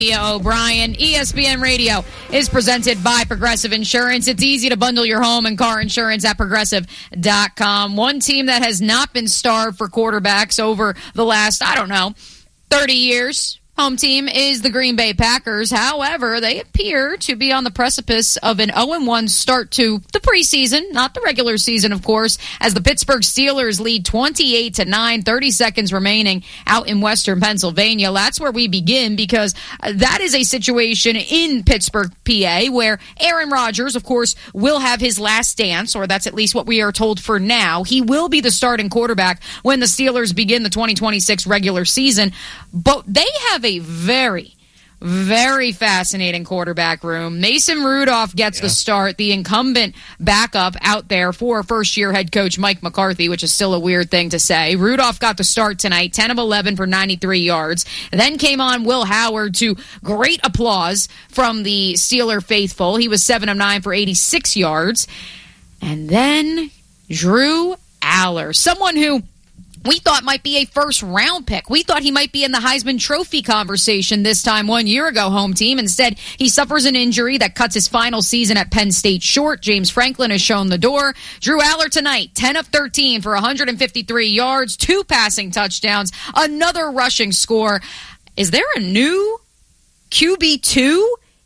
Mia O'Brien. ESPN Radio is presented by Progressive Insurance. It's easy to bundle your home and car insurance at Progressive.com. One team that has not been starved for quarterbacks over the last, 30 years. Home team is the Green Bay Packers. However, they appear to be on the precipice of an 0-1 start to the preseason, not the regular season, of course, as the Pittsburgh Steelers lead 28-9, 30 seconds remaining out in Western Pennsylvania. That's where we begin, because that is a situation in Pittsburgh, PA, where Aaron Rodgers, of course, will have his last dance, or that's at least what we are told for now. He will be the starting quarterback when the Steelers begin the 2026 regular season, but they have a very, very fascinating quarterback room. Mason Rudolph gets the start, the incumbent backup out there for first-year head coach Mike McCarthy, which is still a weird thing to say. Rudolph got the start tonight, 10 of 11 for 93 yards. Then came on Will Howard to great applause from the Steeler faithful. He was 7 of 9 for 86 yards. And then Drew Aller, someone who we thought might be a first-round pick. We thought he might be in the Heisman Trophy conversation this time 1 year ago, home team. Instead, he suffers an injury that cuts his final season at Penn State short. James Franklin has shown the door. Drew Aller tonight, 10 of 13 for 153 yards, 2 passing touchdowns, another rushing score. Is there a new QB2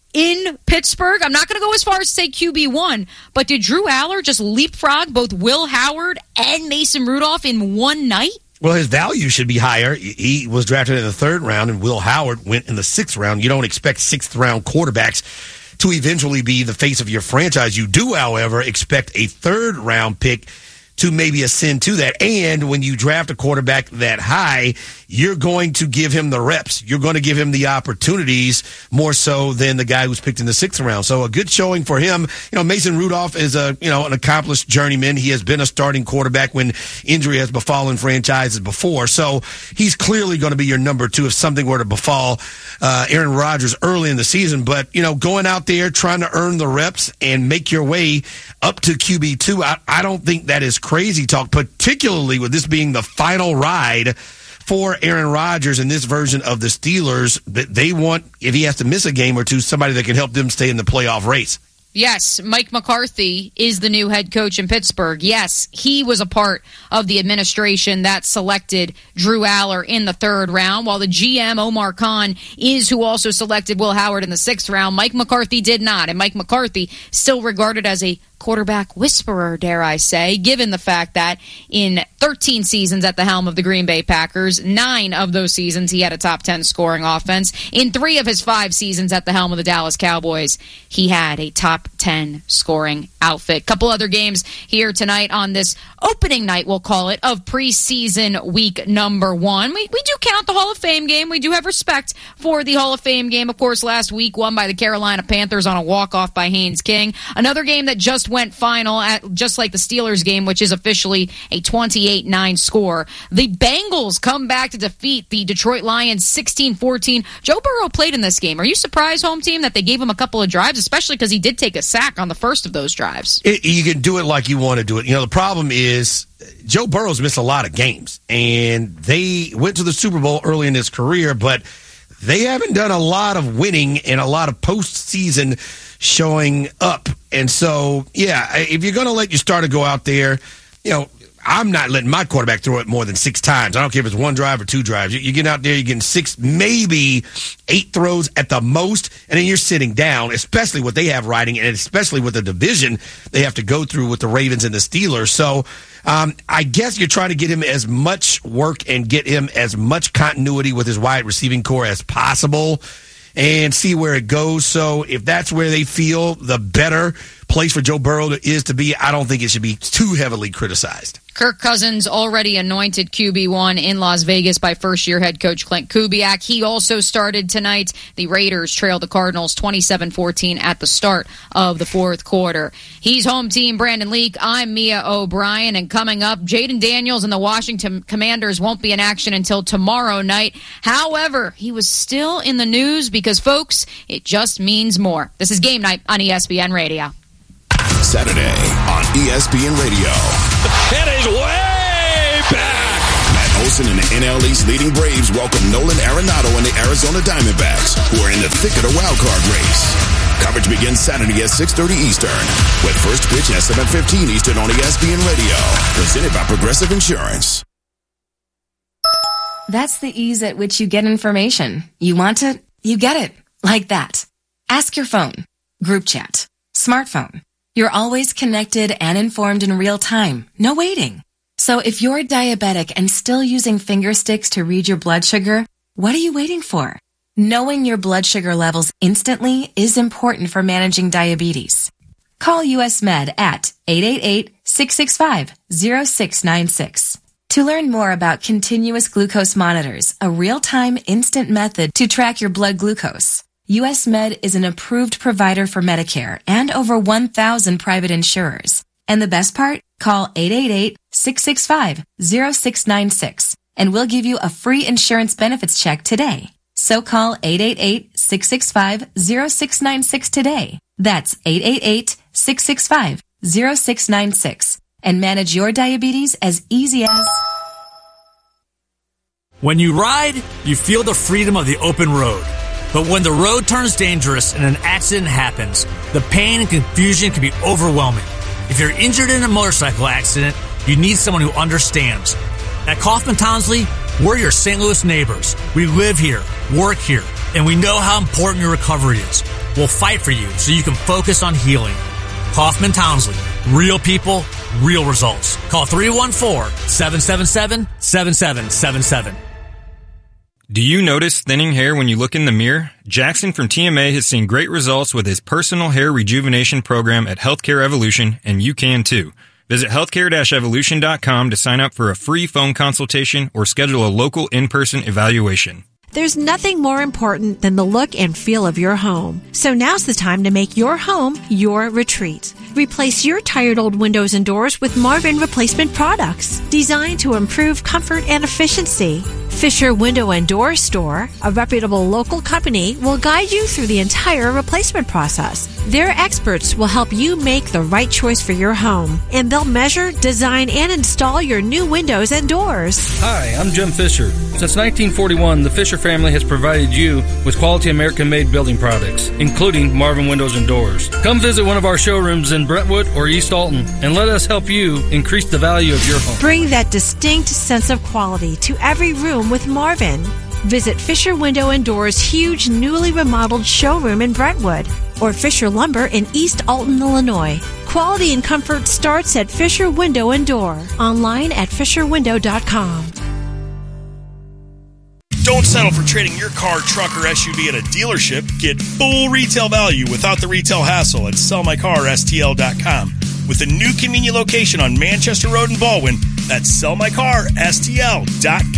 in Pittsburgh? I'm not going to go as far as to say QB1, but did Drew Aller just leapfrog both Will Howard and Mason Rudolph in one night? Well, his value should be higher. He was drafted in the 3rd round, and Will Howard went in the 6th round. You don't expect 6th-round quarterbacks to eventually be the face of your franchise. You do, however, expect a 3rd-round pick to maybe ascend to that. And when you draft a quarterback that high, you're going to give him the reps. You're going to give him the opportunities more so than the guy who's picked in the 6th round. So a good showing for him. Mason Rudolph is an accomplished journeyman. He has been a starting quarterback when injury has befallen franchises before. So he's clearly going to be your number 2 if something were to befall Aaron Rodgers early in the season. But, going out there, trying to earn the reps and make your way up to QB2, I don't think that is crazy talk, particularly with this being the final ride for Aaron Rodgers in this version of the Steelers. That they want, if he has to miss a game or two, somebody that can help them stay in the playoff race. Yes, Mike McCarthy is the new head coach in Pittsburgh. Yes, he was a part of the administration that selected Drew Aller in the 3rd round, while the GM, Omar Khan, is who also selected Will Howard in the 6th round. Mike McCarthy did not, and Mike McCarthy still regarded as a quarterback whisperer, dare I say, given the fact that in 13 seasons at the helm of the Green Bay Packers, 9 of those seasons he had a top 10 scoring offense. In 3 of his 5 seasons at the helm of the Dallas Cowboys, he had a top 10 scoring outfit. Couple other games here tonight on this opening night, we'll call it, of preseason week number 1. We do count the Hall of Fame game. We do have respect for the Hall of Fame game. Of course, last week won by the Carolina Panthers on a walk-off by Haynes King. Another game that just went final, just like the Steelers game, which is officially a 28-9 score. The Bengals come back to defeat the Detroit Lions 16-14. Joe Burrow played in this game. Are you surprised, home team, that they gave him a couple of drives, especially because he did take a sack on the first of those drives? You can do it like you want to do it. The problem is Joe Burrow's missed a lot of games, and they went to the Super Bowl early in his career, but they haven't done a lot of winning and a lot of postseason showing up. And so, if you're going to let your starter go out there, I'm not letting my quarterback throw it more than 6 times. I don't care if it's 1 drive or 2 drives. You get out there, you're getting 6, maybe 8 throws at the most, and then you're sitting down, especially what they have riding, and especially with the division they have to go through with the Ravens and the Steelers. So I guess you're trying to get him as much work and get him as much continuity with his wide receiving core as possible and see where it goes. So if that's where they feel the better place for Joe Burrow is to be, I don't think it should be too heavily criticized. Kirk Cousins already anointed QB1 in Las Vegas by first-year head coach Clint Kubiak. He also started tonight. The Raiders trailed the Cardinals 27-14 at the start of the 4th quarter. He's home team Brandon Leak. I'm Mia O'Brien. And coming up, Jaden Daniels and the Washington Commanders won't be in action until tomorrow night. However, he was still in the news because, folks, it just means more. This is Game Night on ESPN Radio. Saturday on ESPN Radio. It is way back. Matt Olsen and the NL East leading Braves welcome Nolan Arenado and the Arizona Diamondbacks, who are in the thick of the wildcard race. Coverage begins Saturday at 6:30 Eastern, with first pitch at 7:15 Eastern on ESPN Radio. Presented by Progressive Insurance. That's the ease at which you get information. You want it, you get it. Like that. Ask your phone. Group chat. Smartphone. You're always connected and informed in real time. No waiting. So if you're diabetic and still using finger sticks to read your blood sugar, what are you waiting for? Knowing your blood sugar levels instantly is important for managing diabetes. Call US Med at 888-665-0696. To learn more about continuous glucose monitors, a real-time instant method to track your blood glucose, US Med is an approved provider for Medicare and over 1,000 private insurers. And the best part? Call 888-665-0696 and we'll give you a free insurance benefits check today. So call 888-665-0696 today. That's 888-665-0696 and manage your diabetes as easy as... When you ride, you feel the freedom of the open road. But when the road turns dangerous and an accident happens, the pain and confusion can be overwhelming. If you're injured in a motorcycle accident, you need someone who understands. At Kaufman Townsley, we're your St. Louis neighbors. We live here, work here, and we know how important your recovery is. We'll fight for you so you can focus on healing. Kaufman Townsley. Real people, real results. Call 314-777-7777. Do you notice thinning hair when you look in the mirror? Jackson from TMA has seen great results with his personal hair rejuvenation program at Healthcare Evolution, and you can too. Visit healthcare-evolution.com to sign up for a free phone consultation or schedule a local in-person evaluation. There's nothing more important than the look and feel of your home. So now's the time to make your home your retreat. Replace your tired old windows and doors with Marvin replacement products designed to improve comfort and efficiency. Fisher Window and Door Store, a reputable local company, will guide you through the entire replacement process. Their experts will help you make the right choice for your home, and they'll measure, design, and install your new windows and doors. Hi, I'm Jim Fisher. Since 1941, the Fisher family has provided you with quality American-made building products, including Marvin Windows and Doors. Come visit one of our showrooms in Brentwood or East Alton, and let us help you increase the value of your home. Bring that distinct sense of quality to every room with Marvin. Visit Fisher Window and Doors' huge newly remodeled showroom in Brentwood or Fisher Lumber in East Alton, Illinois. Quality and comfort starts at Fisher Window and Door. Online at fisherwindow.com. Don't settle for trading your car, truck, or SUV at a dealership. Get full retail value without the retail hassle at sellmycarstl.com. With a new convenient location on Manchester Road in Baldwin, that's sellmycarstl.com.